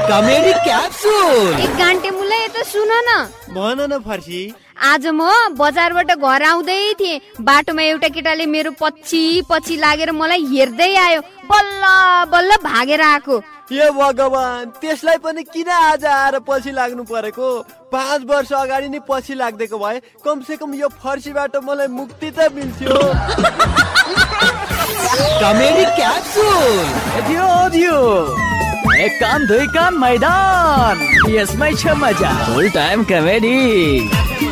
Comedy capsule. एक घन्टे मुला यता सुन न। भन न फर्सी। आज म बजारबाट घर आउँदै थिएँ, बाटोमा एउटा केटाले मेरो पछि लागेर मलाई हेर्दै आयो, बल्ल बल्ल भागेर आएको। हे भगवान, त्यसलाई पनि किन आज आएर पछि लाग्नु परेको? 5 वर्ष अगाडि नै पछि लाग्देको भए कमसे कम यो फर्सीबाट मलाई मुक्ति त मिल्थ्यो। Comedy capsule. दियो एक काम दुई काम मैदान, यसमै छ मजा। फुल टाइम कमेडी।